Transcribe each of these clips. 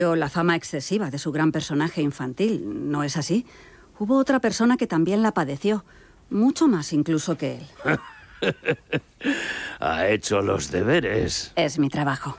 La fama excesiva de su gran personaje infantil, ¿no es así? Hubo otra persona que también la padeció, mucho más incluso que él. Ha hecho los deberes. Es mi trabajo.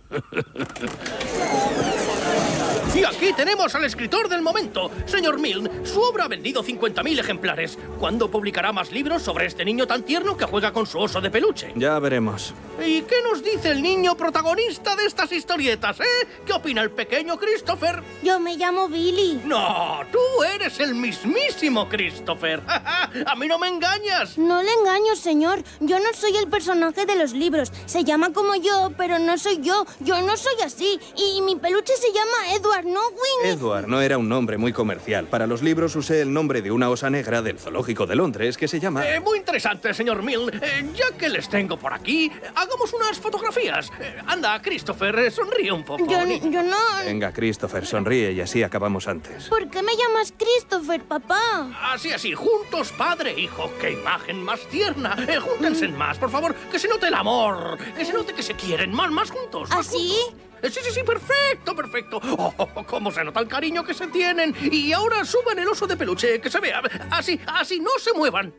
Y aquí tenemos al escritor del momento. Señor Milne, su obra ha vendido 50.000 ejemplares. ¿Cuándo publicará más libros sobre este niño tan tierno que juega con su oso de peluche? Ya veremos. ¿Y qué nos dice el niño protagonista de estas historietas, ¿Qué opina el pequeño Christopher? Yo me llamo Billy. No, tú eres el mismísimo Christopher. ¡A mí no me engañas! No le engaño, señor. Yo no soy el personaje de los libros. Se llama como yo, pero no soy yo. Yo no soy así. Y mi peluche se llama Edward, no Winnie. Edward no era un nombre muy comercial. Para los libros usé el nombre de una osa negra del zoológico de Londres que se llama... Muy interesante, señor Milne. Ya que les tengo por aquí, hagamos unas fotografías. Anda, Christopher, sonríe un poco. Yo no... Venga, Christopher, sonríe y así acabamos antes. ¿Por qué me llamas Christopher, papá? Así, juntos, padre e hijo. ¡Qué imagen más tierna! Júntense más, por favor, que se note el amor. Que se note que se quieren más juntos. ¿Así? Sí, perfecto. Oh, cómo se nota el cariño que se tienen. Y ahora suban el oso de peluche, que se vea. Así, no se muevan.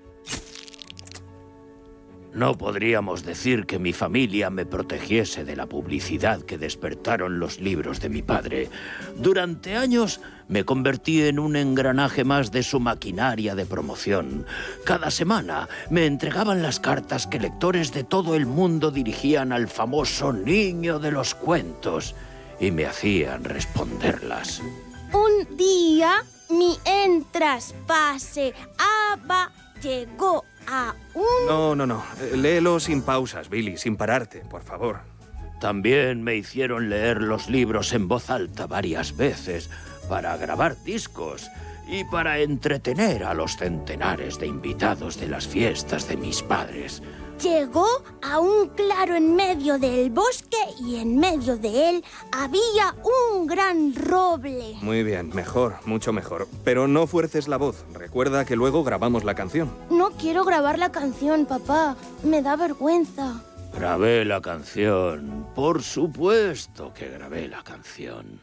No podríamos decir que mi familia me protegiese de la publicidad que despertaron los libros de mi padre. Durante años me convertí en un engranaje más de su maquinaria de promoción. Cada semana me entregaban las cartas que lectores de todo el mundo dirigían al famoso niño de los cuentos y me hacían responderlas. Un día, mi traspase Aba llegó a un... No. Léelo sin pausas, Billy, sin pararte, por favor. También me hicieron leer los libros en voz alta varias veces para grabar discos y para entretener a los centenares de invitados de las fiestas de mis padres. Llegó a un claro en medio del bosque y en medio de él había un gran roble. Muy bien, mejor, mucho mejor. Pero no fuerces la voz. Recuerda que luego grabamos la canción. No quiero grabar la canción, papá. Me da vergüenza. Grabé la canción. Por supuesto que grabé la canción.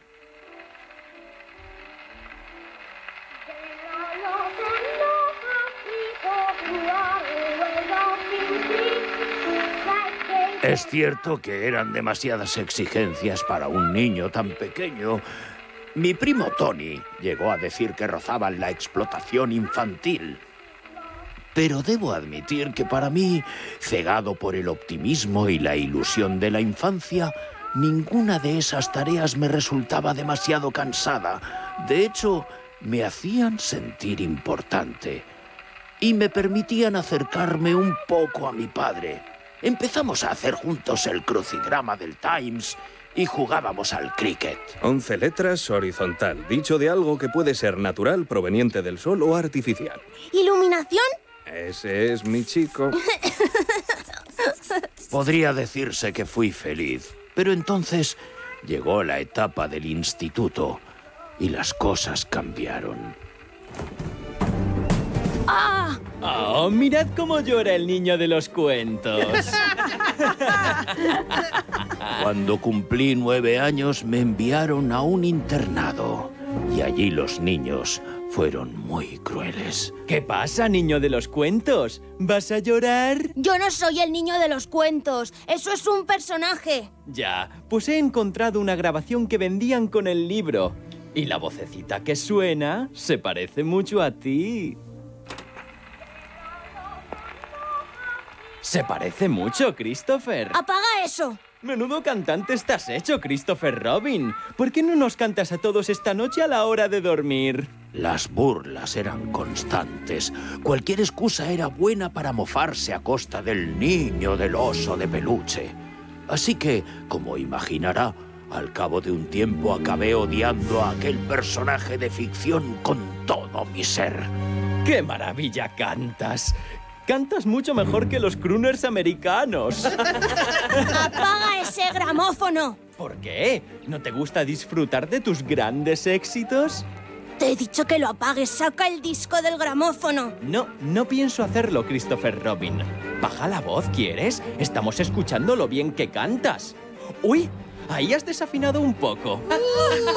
Es cierto que eran demasiadas exigencias para un niño tan pequeño. Mi primo Tony llegó a decir que rozaban la explotación infantil. Pero debo admitir que para mí, cegado por el optimismo y la ilusión de la infancia, ninguna de esas tareas me resultaba demasiado cansada. De hecho, me hacían sentir importante y me permitían acercarme un poco a mi padre. Empezamos a hacer juntos el crucigrama del Times y jugábamos al cricket. 11 letras, horizontal. Dicho de algo que puede ser natural, proveniente del sol o artificial. ¿Iluminación? Ese es mi chico. Podría decirse que fui feliz, pero entonces llegó la etapa del instituto y las cosas cambiaron. ¡Ah! ¡Oh, mirad cómo llora el niño de los cuentos! Cuando cumplí 9 años me enviaron a un internado y allí los niños fueron muy crueles. ¿Qué pasa, niño de los cuentos? ¿Vas a llorar? Yo no soy el niño de los cuentos. Eso es un personaje. Ya, pues he encontrado una grabación que vendían con el libro. Y la vocecita que suena se parece mucho a ti. Se parece mucho, Christopher. ¡Apaga eso! Menudo cantante estás hecho, Christopher Robin. ¿Por qué no nos cantas a todos esta noche a la hora de dormir? Las burlas eran constantes. Cualquier excusa era buena para mofarse a costa del niño del oso de peluche. Así que, como imaginará, al cabo de un tiempo acabé odiando a aquel personaje de ficción con todo mi ser. ¡Qué maravilla cantas! Cantas mucho mejor que los crooners americanos. ¡Apaga ese gramófono! ¿Por qué? ¿No te gusta disfrutar de tus grandes éxitos? Te he dicho que lo apagues. Saca el disco del gramófono. No pienso hacerlo, Christopher Robin. Baja la voz, ¿quieres? Estamos escuchando lo bien que cantas. ¡Uy! Ahí has desafinado un poco.